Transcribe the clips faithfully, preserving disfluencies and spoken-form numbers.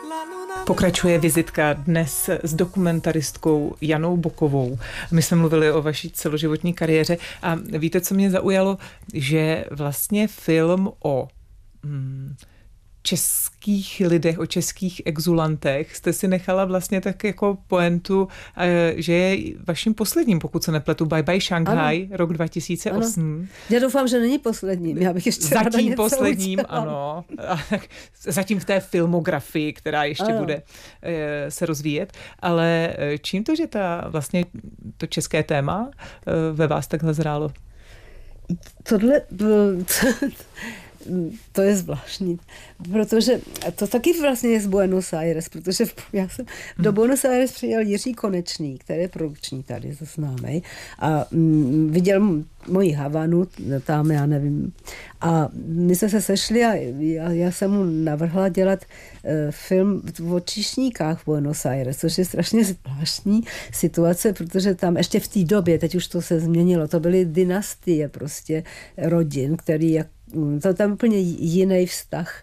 Pokračuje vizitka dnes s dokumentaristkou Janou Bokovou. My jsme mluvili o vaší celoživotní kariéře a víte, co mě zaujalo? Že vlastně film o hmm, českých lidech, o českých exulantech jste si nechala vlastně tak jako pointu, že je vaším posledním, pokud se nepletu, Bye Bye Shanghai, ano. Rok dva tisíce osm. Ano. Já doufám, že není posledním. Já bych ještě Zatím posledním, udělala. Ano. Zatím v té filmografii, která ještě ano. bude se rozvíjet. Ale čím to, že ta vlastně to české téma ve vás takhle zrálo? Tohle... To je zvláštní, protože to taky vlastně je z Buenos Aires, protože já jsem do Buenos Aires přijel Jiří Konečný, který je produkční tady, to známej, a mm, viděl moji Havanu, tam já nevím, a my jsme se sešli a já, já jsem mu navrhla dělat uh, film o číšníkách v Buenos Aires, což je strašně zvláštní situace, protože tam ještě v té době, teď už to se změnilo, to byly dynastie prostě rodin, který jak to tam úplně jiný vztah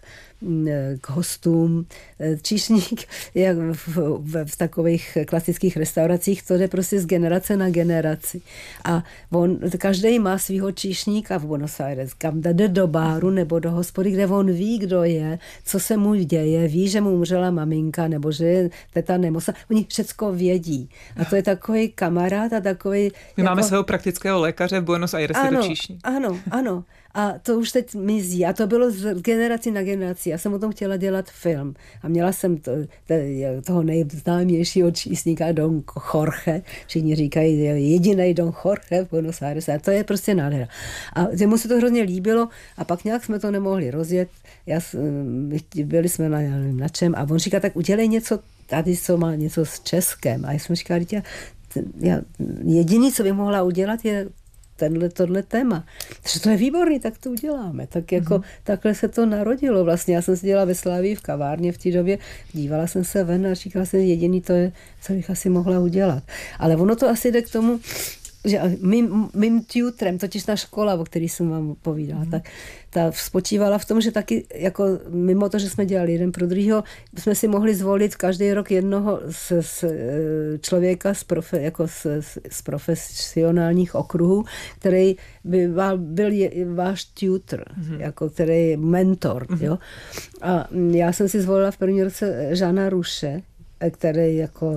k hostům. Číšník, jak v, v, v takových klasických restauracích, to jde prostě z generace na generaci. A on, každý má svýho číšníka v Buenos Aires, kam jde do báru nebo do hospody, kde on ví, kdo je, co se mu děje, ví, že mu umřela maminka nebo že je teta nemocná. Oni všecko vědí. A to je takový kamarád a takový... My jako... máme svého praktického lékaře v Buenos Aires, je to číšník. Ano, ano. A to už teď mizí. A to bylo z generaci na generaci. Já jsem o tom chtěla dělat film. A měla jsem to, to, toho nejznámějšího čísníka Don Jorge. Všichni říkají, jedinej Don Jorge v Buenos Aires. A to je prostě nádhera. A mu se to hrozně líbilo. A pak nějak jsme to nemohli rozjet. Já, byli jsme na, nevím, na čem. A on říká, tak udělej něco tady, co má něco s Českem. A já jsem říkala, já, já, jediný, co bych mohla udělat, je tenhle, tohle téma. Takže to je výborný, tak to uděláme. Tak jako, mm-hmm. takhle se to narodilo. Vlastně já jsem si dělala ve Slávii v kavárně v té době, dívala jsem se ven a říkala jsem, jediný to je, co bych asi mohla udělat. Ale ono to asi jde k tomu, že mým, mým tutorem, totiž ta škola, o který jsem vám povídala, mm. tak ta spočívala v tom, že taky jako mimo to, že jsme dělali jeden pro druhýho, jsme si mohli zvolit každý rok jednoho z, z člověka z, profe, jako z, z profesionálních okruhů, který by byl je, váš tutor, mm. jako který je mentor. Mm. Jo? A já jsem si zvolila v první roce Jeana Ruše, který jako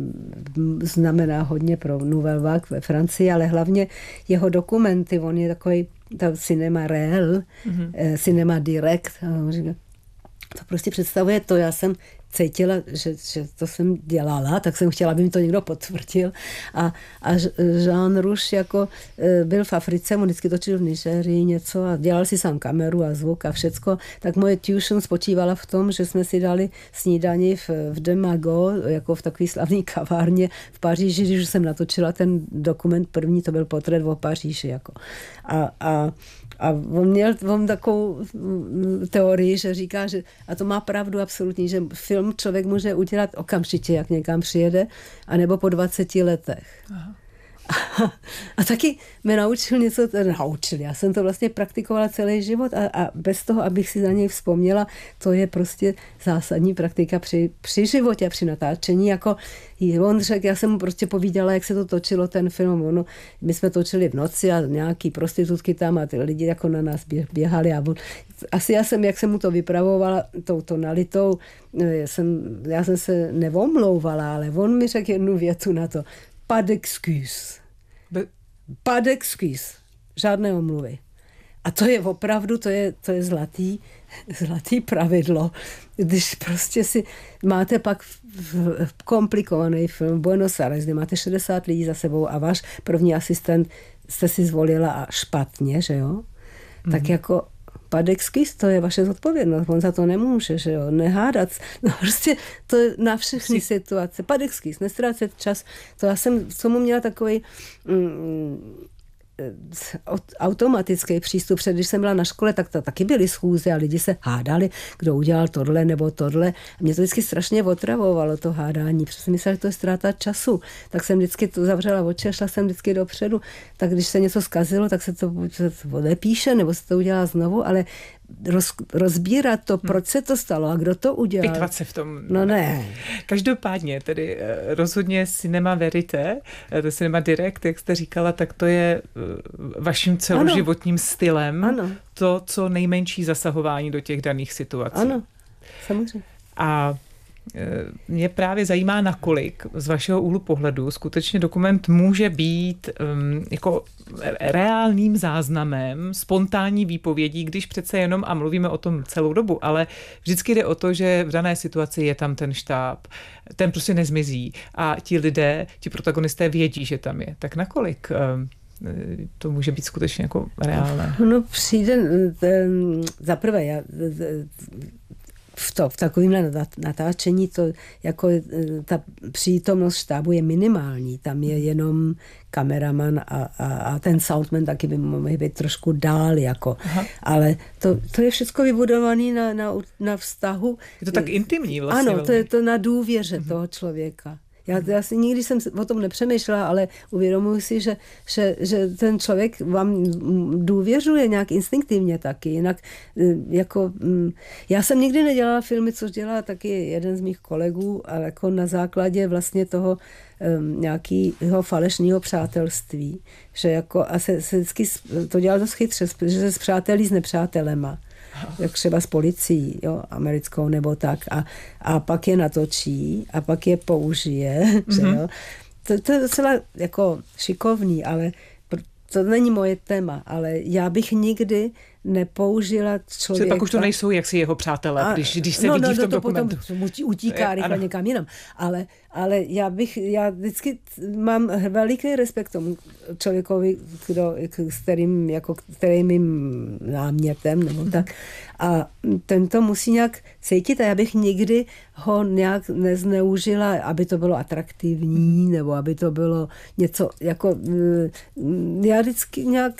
znamená hodně pro Nouvelle Vague ve Francii, ale hlavně jeho dokumenty, on je takový ta cinema réel, mm-hmm. cinema direct, to prostě představuje to, já jsem cítila, že, že to jsem dělala, tak jsem chtěla, aby mi to někdo potvrdil. A, a Jean Rouch jako byl v Africe, on vždycky točil v Nigerii něco a dělal si sám kameru a zvuk a všecko. Tak moje tuition spočívala v tom, že jsme si dali snídani v, v De Mago, jako v takové slavné kavárně v Paříži, když jsem natočila ten dokument první, to byl portrét o Paříži. Jako. A, a A on měl on takovou teorii, že říká, že, a to má pravdu absolutně, že film člověk může udělat okamžitě, jak někam přijede, anebo po dvaceti letech. Aha. A, a taky mě naučil něco, naučil, já jsem to vlastně praktikovala celý život a, a bez toho, abych si na něj vzpomněla, to je prostě zásadní praktika při, při životě, při natáčení, jako on řekl, já jsem mu prostě povídala, jak se to točilo, ten film, ono, my jsme točili v noci a nějaký prostitutky tam a ty lidi jako na nás běhali a on, asi já jsem, jak jsem mu to vypravovala tou tonalitou, já jsem, já jsem se nevomlouvala, ale on mi řekl jednu větu na to, pas d'excuse. Be- pas d'excuse. Žádné omluvy. A to je opravdu, to je, to je zlatý, zlatý pravidlo. Když prostě si máte pak komplikovaný film Buenos Aires, kde máte šedesát lidí za sebou a váš první asistent jste si zvolila a špatně, že jo? Mm-hmm. Tak jako pas d'excuse, to je vaše zodpovědnost, on za to nemůže, že jo, nehádat. No prostě to je na všechny si... situace. Pas d'excuse, nestrácet čas. To já jsem k tomu měla takový mm, automatický přístup, protože když jsem byla na škole, tak to taky byly schůze a lidi se hádali, kdo udělal tohle nebo tohle. A mě to vždycky strašně otravovalo, to hádání, protože jsem myslela, že to je ztráta času. Tak jsem vždycky to zavřela oči a šla jsem vždycky dopředu. Tak když se něco zkazilo, tak se to odepíše nebo se to udělá znovu, ale roz, rozbírat to, proč se to stalo a kdo to udělal. Pitvat se v tom. No ne. Každopádně, tedy rozhodně Cinema Verité, to Cinema Direct, jak jste říkala, tak to je vaším celoživotním ano. stylem. Ano. To, co nejmenší zasahování do těch daných situací. Ano, samozřejmě. A mě právě zajímá, nakolik z vašeho úhlu pohledu skutečně dokument může být um, jako reálným záznamem, spontánní výpovědí, když přece jenom, a mluvíme o tom celou dobu, ale vždycky jde o to, že v dané situaci je tam ten štáb, ten prostě nezmizí a ti lidé, ti protagonisté vědí, že tam je. Tak nakolik um, to může být skutečně jako reálné? No přijde, za prvé, já v, to, v takovémhle natáčení to jako ta přítomnost štábu je minimální. Tam je jenom kameraman a, a, a ten soundman taky by mohl být trošku dál. Jako. Ale to, to je všechno vybudované na, na, na vztahu. Je to tak intimní vlastně. Ano, to je to na důvěře mm-hmm. toho člověka. Já, já si nikdy jsem o tom nepřemýšlela, ale uvědomuji si, že, že, že ten člověk vám důvěřuje nějak instinktivně taky. Jinak jako, já jsem nikdy nedělala filmy, což dělá taky jeden z mých kolegů, ale jako na základě vlastně toho um, nějakého falešného přátelství. Že jako, a se, se vždycky to dělal dost chytře, že se spřátelí s nepřátelema. Jak třeba s policií, jo, americkou nebo tak. A, a pak je natočí a pak je použije. Mm-hmm. Že jo. To, to je docela jako šikovný, ale to není moje téma, ale já bych nikdy nepoužila člověka. Že pak už to nejsou jaksi jeho přátelé, a, když, když se no, vidí no, v tom to dokumentu. Potom utíká rychle někam jinam. Ale, ale já bych, já vždycky mám veliký respekt tomu člověkovi, kdo, s kterým, jako, kterým mým námětem, nebo tak. A ten to musí nějak cítit a já bych nikdy ho nějak nezneužila, aby to bylo atraktivní, nebo aby to bylo něco, jako, já vždycky nějak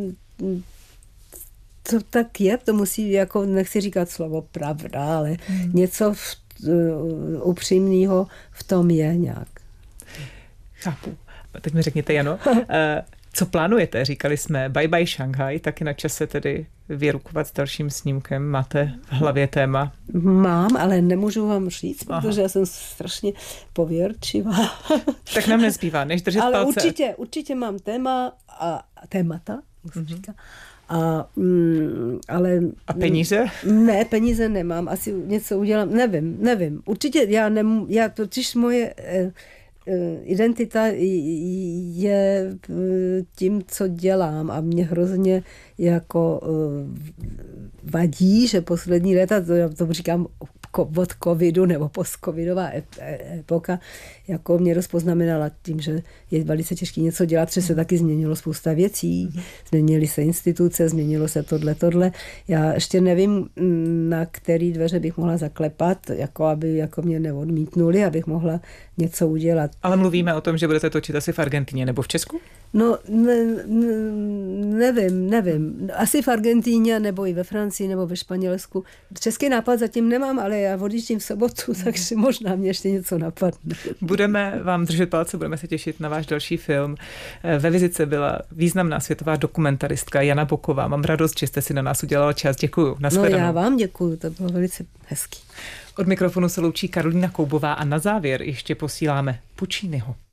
to tak je, to musí, jako nechci říkat slovo pravda, ale hmm. něco v, uh, upřímného v tom je nějak. Chápu. Teď mi řekněte, Jano, uh, co plánujete? Říkali jsme Bye Bye Šanghaj, taky na čase tedy vyrukovat s dalším snímkem. Máte v hlavě téma? Mám, ale nemůžu vám říct, Aha. protože já jsem strašně pověrčivá. Tak nám nezbývá, než držet ale palce. určitě, určitě mám téma a témata, jak se mm-hmm. říká. A, mm, ale, a peníze? Ne, peníze nemám. Asi něco udělám. Nevím, nevím. Určitě já nemů, já totiž moje eh, eh, identita je tím, co dělám a mě hrozně jako eh, vadí, že poslední léta, to, já to říkám od covidu nebo postcovidová epoka, jako mě dost poznamenala tím, že je velice těžké něco dělat, protože se taky změnilo spousta věcí, změnily se instituce, změnilo se tohle, tohle. Já ještě nevím, na který dveře bych mohla zaklepat, jako aby jako mě neodmítnuli, abych mohla něco udělat. Ale mluvíme o tom, že budete točit asi v Argentině nebo v Česku? No, ne, ne, nevím, nevím. Asi v Argentíně, nebo i ve Francii, nebo ve Španělsku. Český nápad zatím nemám, ale já odjíždím v sobotu, takže možná mě ještě něco napadne. Budeme vám držet palce, budeme se těšit na váš další film. Ve vizice byla významná světová dokumentaristka Jana Boková. Mám radost, že jste si na nás udělala čas. Děkuju. No já vám děkuju, to bylo velice hezký. Od mikrofonu se loučí Karolína Koubová a na závěr ještě posíláme Pucciniho.